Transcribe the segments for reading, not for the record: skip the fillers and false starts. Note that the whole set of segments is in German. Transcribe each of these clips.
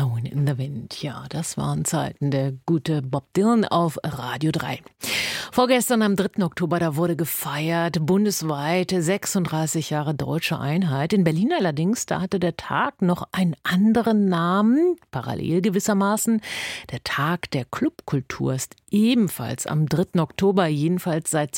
Alone in the Wind. Ja, das waren Zeiten. Der gute Bob Dylan auf Radio 3. Vorgestern am 3. Oktober, da wurde gefeiert, bundesweit 36 Jahre deutsche Einheit. In Berlin allerdings, da hatte der Tag noch einen anderen Namen, parallel gewissermaßen. Der Tag der Clubkultur ist ebenfalls am 3. Oktober, jedenfalls seit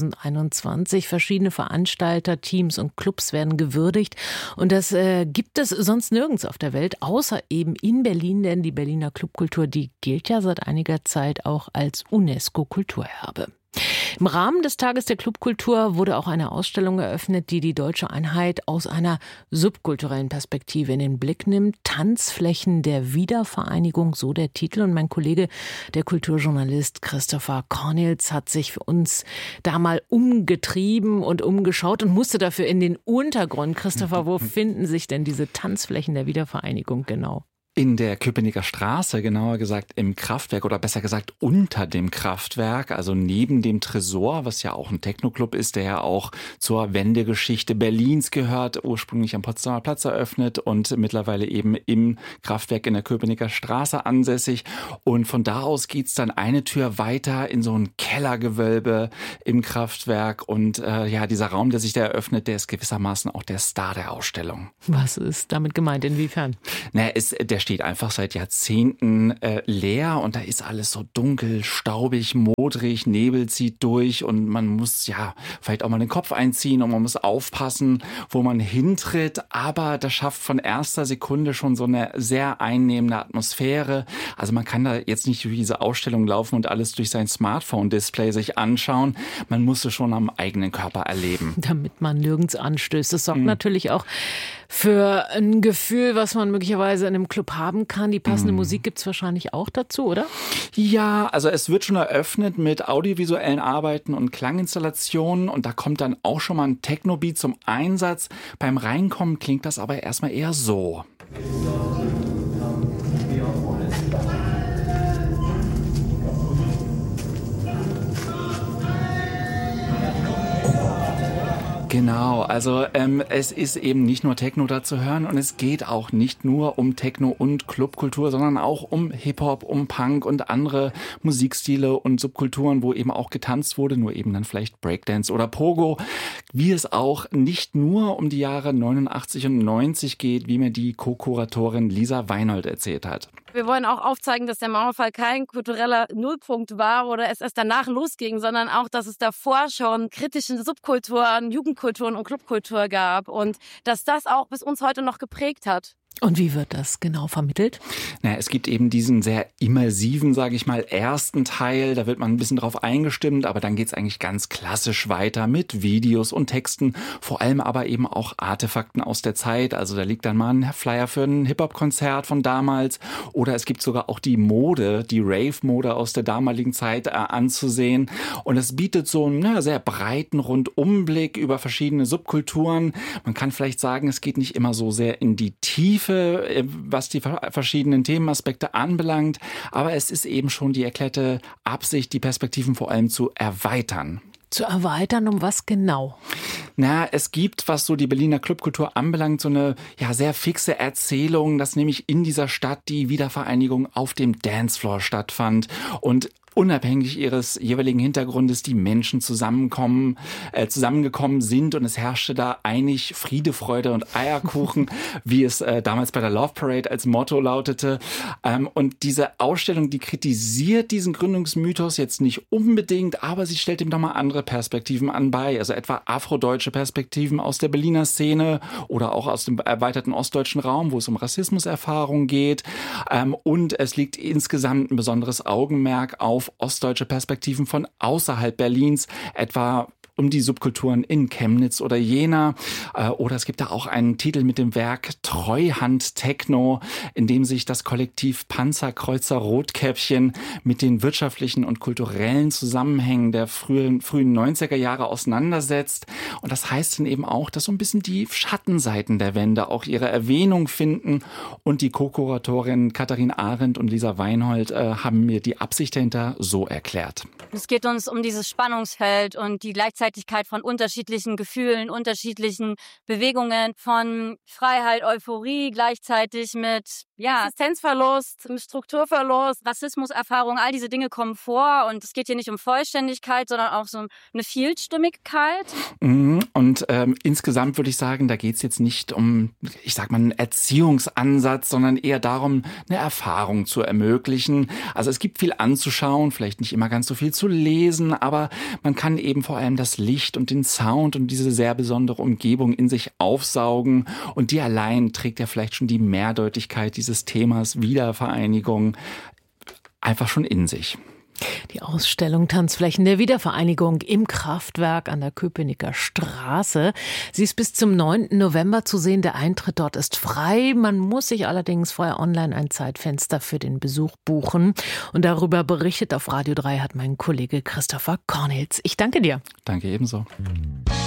2021. Verschiedene Veranstalter, Teams und Clubs werden gewürdigt. Und das gibt es sonst nirgends auf der Welt, außer eben in Berlin, denn die Berliner Clubkultur, die gilt ja seit einiger Zeit auch als UNESCO-Kulturerbe. Im Rahmen des Tages der Clubkultur wurde auch eine Ausstellung eröffnet, die die deutsche Einheit aus einer subkulturellen Perspektive in den Blick nimmt. Tanzflächen der Wiedervereinigung, so der Titel. Und mein Kollege, der Kulturjournalist Christopher Cornels, hat sich für uns da mal umgetrieben und umgeschaut und musste dafür in den Untergrund. Christopher, wo finden sich denn diese Tanzflächen der Wiedervereinigung genau? In der Köpenicker Straße, genauer gesagt im Kraftwerk oder besser gesagt unter dem Kraftwerk, also neben dem Tresor, was ja auch ein Techno-Club ist, der ja auch zur Wendegeschichte Berlins gehört, ursprünglich am Potsdamer Platz eröffnet und mittlerweile eben im Kraftwerk in der Köpenicker Straße ansässig. Und von da aus geht's dann eine Tür weiter in so ein Kellergewölbe im Kraftwerk. Und dieser Raum, der sich da eröffnet, der ist gewissermaßen auch der Star der Ausstellung. Was ist damit gemeint? Inwiefern? Der steht einfach seit Jahrzehnten leer und da ist alles so dunkel, staubig, modrig, Nebel zieht durch und man muss vielleicht auch mal den Kopf einziehen und man muss aufpassen, wo man hintritt, aber das schafft von erster Sekunde schon so eine sehr einnehmende Atmosphäre. Also man kann da jetzt nicht durch diese Ausstellung laufen und alles durch sein Smartphone-Display sich anschauen. Man muss es schon am eigenen Körper erleben. Damit man nirgends anstößt. Das sorgt natürlich auch für ein Gefühl, was man möglicherweise in einem Club haben kann. Die passende Musik gibt es wahrscheinlich auch dazu, oder? Ja, also es wird schon eröffnet mit audiovisuellen Arbeiten und Klanginstallationen und da kommt dann auch schon mal ein Techno-Beat zum Einsatz. Beim Reinkommen klingt das aber erstmal eher so. Genau, also es ist eben nicht nur Techno da zu hören und es geht auch nicht nur um Techno und Clubkultur, sondern auch um Hip-Hop, um Punk und andere Musikstile und Subkulturen, wo eben auch getanzt wurde, nur eben dann vielleicht Breakdance oder Pogo. Wie es auch nicht nur um die Jahre 89 und 90 geht, wie mir die Co-Kuratorin Lisa Weinhold erzählt hat. Wir wollen auch aufzeigen, dass der Mauerfall kein kultureller Nullpunkt war oder es erst danach losging, sondern auch, dass es davor schon kritische Subkulturen, Jugendkulturen und Clubkultur gab und dass das auch bis uns heute noch geprägt hat. Und wie wird das genau vermittelt? Es gibt eben diesen sehr immersiven, sage ich mal, ersten Teil. Da wird man ein bisschen drauf eingestimmt, aber dann geht's eigentlich ganz klassisch weiter mit Videos und Texten. Vor allem aber eben auch Artefakten aus der Zeit. Also da liegt dann mal ein Flyer für ein Hip-Hop-Konzert von damals. Oder es gibt sogar auch die Mode, die Rave-Mode aus der damaligen Zeit anzusehen. Und es bietet so einen sehr breiten Rundumblick über verschiedene Subkulturen. Man kann vielleicht sagen, es geht nicht immer so sehr in die Tiefe, was die verschiedenen Themenaspekte anbelangt. Aber es ist eben schon die erklärte Absicht, die Perspektiven vor allem zu erweitern. Zu erweitern, um was genau? Es gibt, was so die Berliner Clubkultur anbelangt, so eine sehr fixe Erzählung, dass nämlich in dieser Stadt die Wiedervereinigung auf dem Dancefloor stattfand und unabhängig ihres jeweiligen Hintergrundes die Menschen zusammengekommen sind und es herrschte da einig Friede, Freude und Eierkuchen, wie es damals bei der Love Parade als Motto lautete. Und diese Ausstellung, die kritisiert diesen Gründungsmythos jetzt nicht unbedingt, aber sie stellt ihm doch mal andere Perspektiven anbei, also etwa afrodeutsche Perspektiven aus der Berliner Szene oder auch aus dem erweiterten ostdeutschen Raum, wo es um Rassismuserfahrung geht. Und es liegt insgesamt ein besonderes Augenmerk auf ostdeutsche Perspektiven von außerhalb Berlins, etwa um die Subkulturen in Chemnitz oder Jena. Oder es gibt da auch einen Titel mit dem Werk Treuhand Techno, in dem sich das Kollektiv Panzerkreuzer Rotkäppchen mit den wirtschaftlichen und kulturellen Zusammenhängen der frühen 90er Jahre auseinandersetzt. Und das heißt dann eben auch, dass so ein bisschen die Schattenseiten der Wende auch ihre Erwähnung finden. Und die Co-Kuratorinnen Katharin Arendt und Lisa Weinhold haben mir die Absicht dahinter so erklärt. Es geht uns um dieses Spannungsfeld und die gleichzeitig Gleichzeitigkeit von unterschiedlichen Gefühlen, unterschiedlichen Bewegungen, von Freiheit, Euphorie, gleichzeitig mit Existenzverlust, Strukturverlust, Rassismuserfahrung, all diese Dinge kommen vor und es geht hier nicht um Vollständigkeit, sondern auch so eine Vielstimmigkeit. Und insgesamt würde ich sagen, da geht es jetzt nicht um, ich sag mal, einen Erziehungsansatz, sondern eher darum, eine Erfahrung zu ermöglichen. Also es gibt viel anzuschauen, vielleicht nicht immer ganz so viel zu lesen, aber man kann eben vor allem das Licht und den Sound und diese sehr besondere Umgebung in sich aufsaugen und die allein trägt ja vielleicht schon die Mehrdeutigkeit dieses Themas Wiedervereinigung einfach schon in sich. Die Ausstellung Tanzflächen der Wiedervereinigung im Kraftwerk an der Köpenicker Straße. Sie ist bis zum 9. November zu sehen. Der Eintritt dort ist frei. Man muss sich allerdings vorher online ein Zeitfenster für den Besuch buchen. Und darüber berichtet auf Radio 3 hat mein Kollege Christopher Cornels. Ich danke dir. Danke ebenso.